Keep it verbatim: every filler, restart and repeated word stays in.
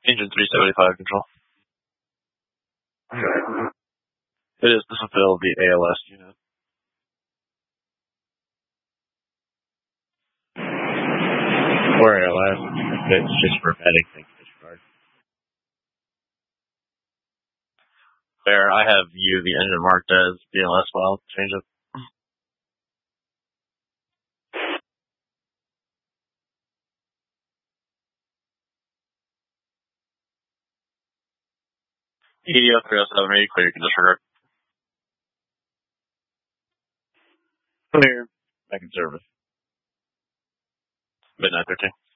Engine three seventy-five control. It is to fulfill the A L S unit. For A L S, it's just for vetting things disregard. Fair. I have you the engine marked as B L S file. Change it. E D O three oh seven, are you clear? You can disregard. Clear. Back in service. Midnight thirteen.